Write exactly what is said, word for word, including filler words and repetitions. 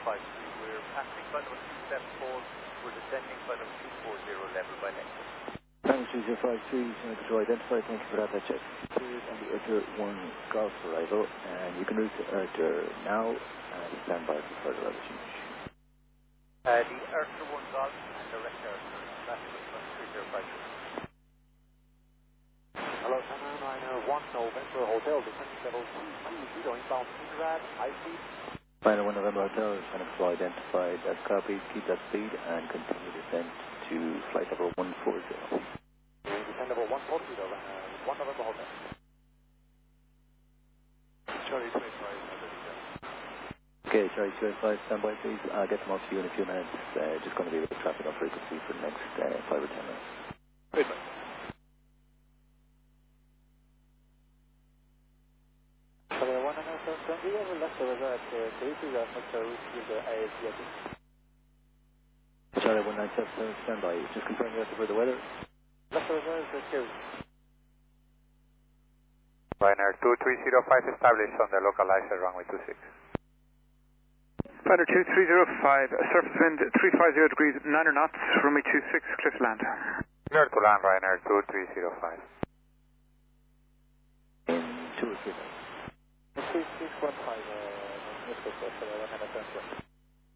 five three. We're passing by number two seven four. We're descending by number two four zero level by Nexus. Number two zero five three, Unit Control identified. Thank you for that. That's check. Cleared on the Edger one Golf arrival, and you can route to Edger now and stand by for further level change. Uh, the Ursa one Golf and direct Ursa. That's number three zero five three. Hello, Tanner nine one November Hotel, descending level two three zero inbound Inrad, high speed. Final one November Hotel, Unit Control identified. That's copy. Keep that speed and continue descent to flight level one four zero. Descend level one four zero, uh, one November Hotel. Charlie twenty-five. Okay, Charlie two eight five, stand by please. I'll get them off to you in a few minutes. Uh, just going to be with traffic on frequency for the next uh, five or ten minutes. Good man. Charlie one and a half, can we have a left over there at three three zero, so with the A S D? Charlie one nine seven seven, stand by. Just confirm you have to for the weather. Left over there is the two. Ryanair two three zero five established on the localizer runway two six. Ryanair two three zero five, surface wind three five zero degrees, nine knots, runway two six, cliff land. Clear to land, Ryanair two three zero five. In two or three minutes. three six one five, uh, Nexus, uh, one and a half.